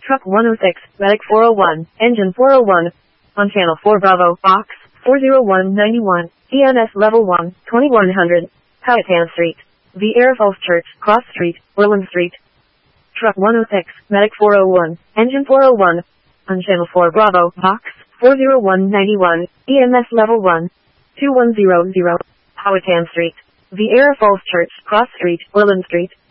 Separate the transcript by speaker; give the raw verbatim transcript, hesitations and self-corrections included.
Speaker 1: Truck one oh six, Medic four oh one, Engine four oh one. On Channel four Bravo, Box four oh one ninety-one, E M S Level one, twenty-one hundred, Powhatan Street. The Air Falls Church, Cross Street, Orland Street. Truck one oh six, Medic four oh one, Engine four oh one. On Channel four Bravo, Box four oh one ninety-one, E M S Level one, twenty-one hundred, Powhatan Street. The Air Falls Church, Cross Street, Orland Street.